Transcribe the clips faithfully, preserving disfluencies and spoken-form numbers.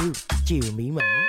chiều mỹ mãn.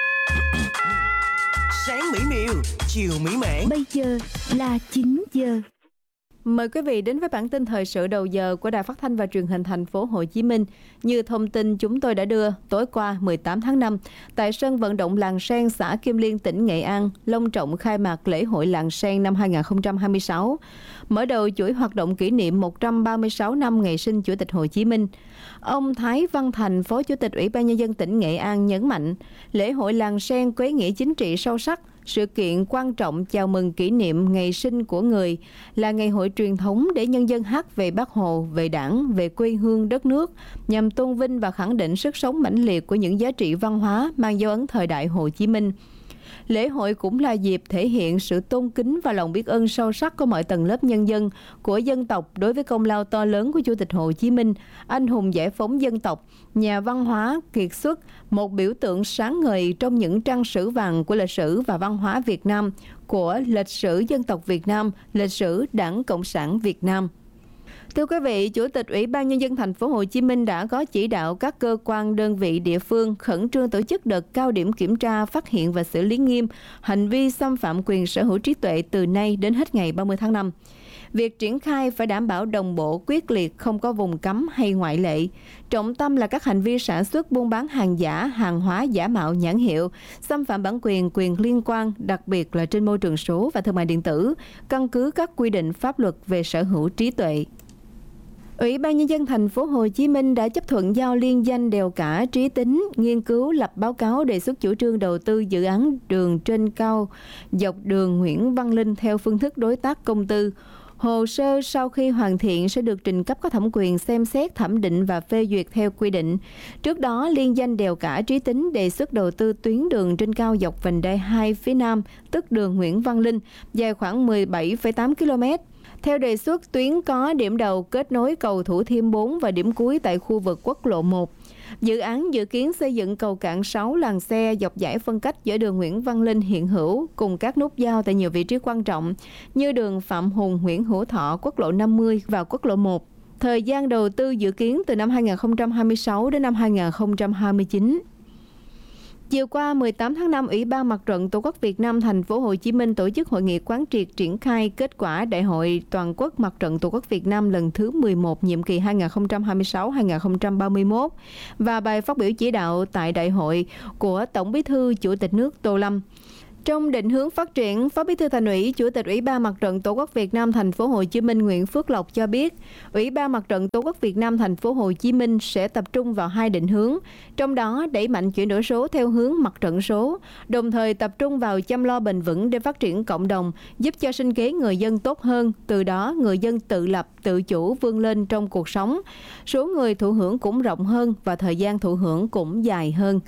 Sáng mỹ miều, chiều mỹ mãn. Bây giờ là chín giờ. Mời quý vị đến với bản tin thời sự đầu giờ của Đài Phát thanh và Truyền hình Thành phố Hồ Chí Minh. Như thông tin chúng tôi đã đưa, tối qua mười tám tháng năm, tại sân vận động Làng Sen, xã Kim Liên, tỉnh Nghệ An, long trọng khai mạc lễ hội Làng Sen năm hai không hai sáu, mở đầu chuỗi hoạt động kỷ niệm một trăm ba mươi sáu năm ngày sinh Chủ tịch Hồ Chí Minh. Ông Thái Văn Thành, Phó Chủ tịch Ủy ban Nhân dân tỉnh Nghệ An nhấn mạnh, lễ hội Làng Sen có ý nghĩa chính trị sâu sắc, sự kiện quan trọng chào mừng kỷ niệm ngày sinh của người, là ngày hội truyền thống để nhân dân hát về Bác Hồ, về Đảng, về quê hương đất nước, nhằm tôn vinh và khẳng định sức sống mãnh liệt của những giá trị văn hóa mang dấu ấn thời đại Hồ Chí Minh. Lễ hội cũng là dịp thể hiện sự tôn kính và lòng biết ơn sâu sắc của mọi tầng lớp nhân dân, của dân tộc đối với công lao to lớn của Chủ tịch Hồ Chí Minh, anh hùng giải phóng dân tộc, nhà văn hóa kiệt xuất, một biểu tượng sáng ngời trong những trang sử vàng của lịch sử và văn hóa Việt Nam, của lịch sử dân tộc Việt Nam, lịch sử Đảng Cộng sản Việt Nam. Thưa quý vị, Chủ tịch Ủy ban Nhân dân Thành phố Hồ Chí Minh đã có chỉ đạo các cơ quan đơn vị địa phương khẩn trương tổ chức đợt cao điểm kiểm tra, phát hiện và xử lý nghiêm hành vi xâm phạm quyền sở hữu trí tuệ từ nay đến hết ngày ba mươi tháng năm. Việc triển khai phải đảm bảo đồng bộ, quyết liệt, không có vùng cấm hay ngoại lệ. Trọng tâm là các hành vi sản xuất, buôn bán hàng giả, hàng hóa giả mạo nhãn hiệu, xâm phạm bản quyền, quyền liên quan, đặc biệt là trên môi trường số và thương mại điện tử, căn cứ các quy định pháp luật về sở hữu trí tuệ. Ủy ban Nhân dân Thành phố Hồ Chí Minh đã chấp thuận giao liên danh Đèo Cả Trí Tính nghiên cứu lập báo cáo đề xuất chủ trương đầu tư dự án đường trên cao dọc đường Nguyễn Văn Linh theo phương thức đối tác công tư. Hồ sơ sau khi hoàn thiện sẽ được trình cấp có thẩm quyền xem xét, thẩm định và phê duyệt theo quy định. Trước đó, liên danh Đèo Cả Trí Tính đề xuất đầu tư tuyến đường trên cao dọc vành đai hai phía Nam, tức đường Nguyễn Văn Linh, dài khoảng mười bảy phẩy tám ki lô mét. Theo đề xuất, tuyến có điểm đầu kết nối cầu Thủ Thiêm bốn và điểm cuối tại khu vực quốc lộ một. Dự án dự kiến xây dựng cầu cạn sáu làn xe dọc dải phân cách giữa đường Nguyễn Văn Linh hiện hữu cùng các nút giao tại nhiều vị trí quan trọng như đường Phạm Hùng, Nguyễn Hữu Thọ, quốc lộ năm mươi và quốc lộ một. Thời gian đầu tư dự kiến từ năm hai không hai sáu đến năm hai không hai chín. Chiều qua mười tám tháng năm, Ủy ban Mặt trận Tổ quốc Việt Nam Thành phố Hồ Chí Minh tổ chức hội nghị quán triệt triển khai kết quả Đại hội Toàn quốc Mặt trận Tổ quốc Việt Nam lần thứ mười một nhiệm kỳ hai nghìn không trăm hai mươi sáu đến hai nghìn không trăm ba mươi mốt và bài phát biểu chỉ đạo tại đại hội của Tổng Bí thư Chủ tịch nước Tô Lâm. Trong định hướng phát triển, Phó Bí thư Thành ủy, Chủ tịch Ủy ban Mặt trận Tổ quốc Việt Nam Thành phố Hồ Chí Minh Nguyễn Phước Lộc cho biết, Ủy ban Mặt trận Tổ quốc Việt Nam Thành phố Hồ Chí Minh sẽ tập trung vào hai định hướng, trong đó đẩy mạnh chuyển đổi số theo hướng mặt trận số, đồng thời tập trung vào chăm lo bền vững để phát triển cộng đồng, giúp cho sinh kế người dân tốt hơn, từ đó người dân tự lập, tự chủ vươn lên trong cuộc sống. Số người thụ hưởng cũng rộng hơn và thời gian thụ hưởng cũng dài hơn.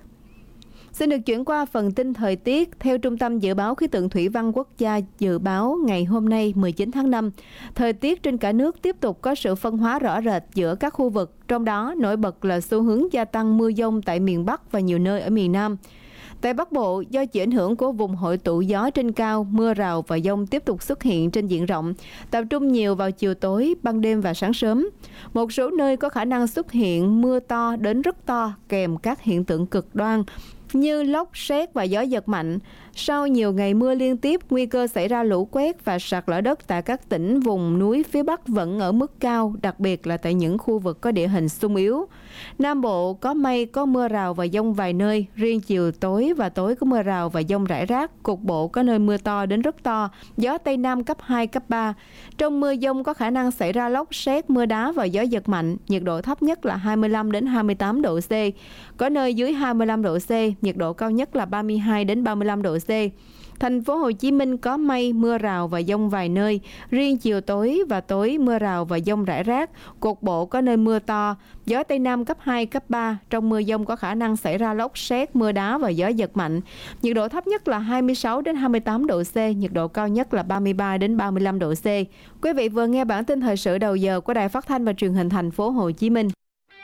Xin được chuyển qua phần tin thời tiết. Theo Trung tâm Dự báo Khí tượng Thủy văn Quốc gia dự báo ngày hôm nay mười chín tháng năm, thời tiết trên cả nước tiếp tục có sự phân hóa rõ rệt giữa các khu vực, trong đó nổi bật là xu hướng gia tăng mưa dông tại miền Bắc và nhiều nơi ở miền Nam. Tại Bắc Bộ, do chịu ảnh hưởng của vùng hội tụ gió trên cao, mưa rào và dông tiếp tục xuất hiện trên diện rộng, tập trung nhiều vào chiều tối, ban đêm và sáng sớm. Một số nơi có khả năng xuất hiện mưa to đến rất to kèm các hiện tượng cực đoan như lốc, sét và gió giật mạnh. Sau nhiều ngày mưa liên tiếp, nguy cơ xảy ra lũ quét và sạt lở đất tại các tỉnh vùng núi phía Bắc vẫn ở mức cao, đặc biệt là tại những khu vực có địa hình xung yếu. Nam Bộ có mây, có mưa rào và dông vài nơi, riêng chiều tối và tối có mưa rào và dông rải rác, cục bộ có nơi mưa to đến rất to, gió Tây Nam cấp hai, cấp ba. Trong mưa dông có khả năng xảy ra lốc, sét, mưa đá và gió giật mạnh, nhiệt độ thấp nhất là hai mươi lăm đến hai mươi tám độ C, có nơi dưới hai mươi lăm độ C, nhiệt độ cao nhất là ba mươi hai đến ba mươi lăm độ C. Thành phố Hồ Chí Minh có mây, mưa rào và dông vài nơi, riêng chiều tối và tối mưa rào và dông rải rác, cục bộ có nơi mưa to, gió Tây Nam cấp hai, cấp ba, trong mưa dông có khả năng xảy ra lốc, sét, mưa đá và gió giật mạnh. Nhiệt độ thấp nhất là hai mươi sáu đến hai mươi tám độ C, nhiệt độ cao nhất là ba mươi ba đến ba mươi lăm độ C. Quý vị vừa nghe bản tin thời sự đầu giờ của Đài Phát thanh và Truyền hình Thành phố Hồ Chí Minh.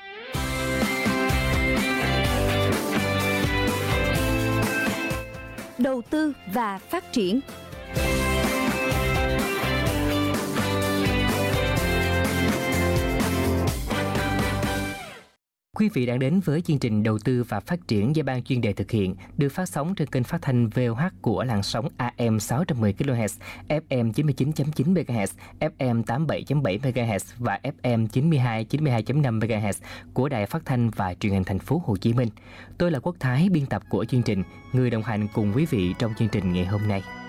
Đầu tư và phát triển. Quý vị đang đến với chương trình Đầu tư và Phát triển do ban chuyên đề thực hiện, được phát sóng trên kênh phát thanh vê o hát của làn sóng a em sáu trăm mười ki lô héc, ép em chín mươi chín chấm chín mê ga héc, ép em tám mươi bảy chấm bảy mê ga héc và ép em chín mươi hai chín mươi hai chấm năm mê ga héc của Đài Phát thanh và Truyền hình Thành phố Hồ Chí Minh. Tôi là Quốc Thái, biên tập của chương trình, người đồng hành cùng quý vị trong chương trình ngày hôm nay.